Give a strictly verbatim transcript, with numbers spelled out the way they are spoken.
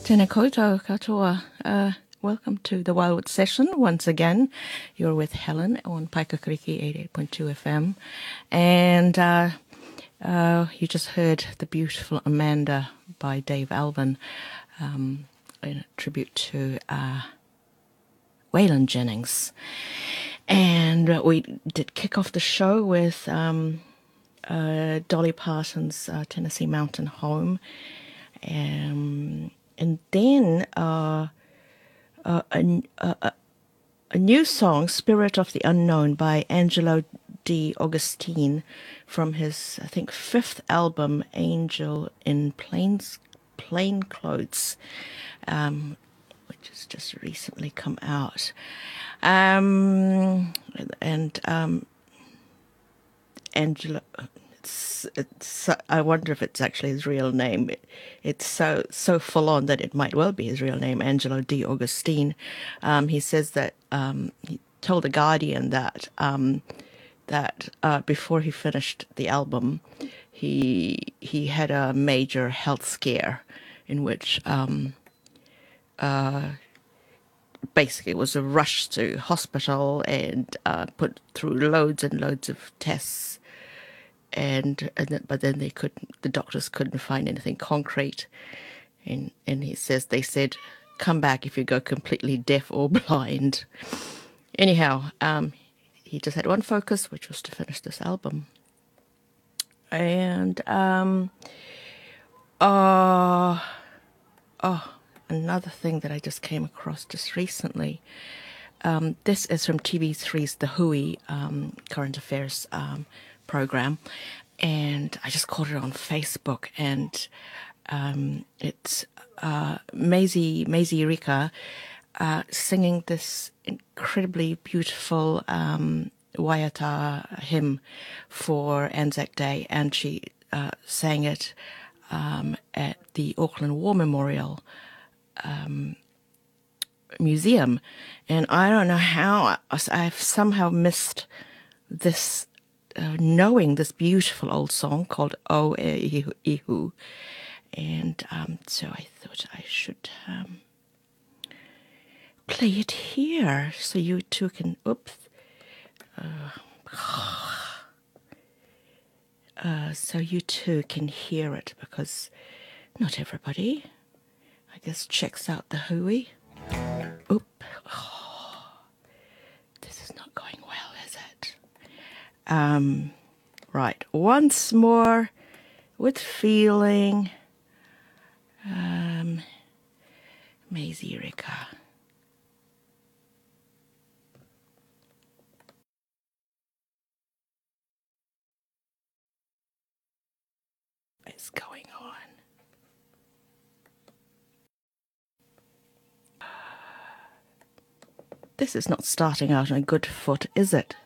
Tēnā koutou katoa. Uh, welcome to the Wildwood Session once again. You're with Helen on Paikakariki eighty-eight point two F M. And uh, uh, you just heard the beautiful Amanda by Dave Alvin um, in a tribute to uh, Waylon Jennings. And uh, we did kick off the show with um, uh, Dolly Parton's uh, Tennessee Mountain Home. Um, and then uh, uh, a, a, a new song, Spirit of the Unknown, by Angelo D. Augustine, from his, I think, fifth album, Angel in Plains, Plain Clothes, um, which has just recently come out. Um, and um, Angelo... It's, it's, I wonder if it's actually his real name. It, it's so so full on that it might well be his real name, Angelo D. Augustine. Um, he says that um, he told the Guardian that um, that uh, before he finished the album, he he had a major health scare in which um, uh, basically it was a rush to hospital and uh, put through loads and loads of tests. And, and then, but then they couldn't. The doctors couldn't find anything concrete, and and he says they said, "Come back if you go completely deaf or blind." Anyhow, um, he just had one focus, which was to finish this album. And um, uh, oh, another thing that I just came across just recently. Um, this is from T V three's The Hui um, current affairs um, program, and I just caught it on Facebook, and um, it's uh, Maisie Maisie Rika uh, singing this incredibly beautiful um, Waiata hymn for Anzac Day, and she uh, sang it um, at the Auckland War Memorial um, Museum, and I don't know how I, I've somehow missed this. Uh, knowing this beautiful old song called O E Ihu, and um, so I thought I should um, play it here so you two can, oops, uh, uh, so you two can hear it, because not everybody, I guess, checks out the Hui. Oop, oh, this is not going well, is it? Um, right, once more with feeling, um, Maisie Rika. What's going on? This is not starting out on a good foot, is it?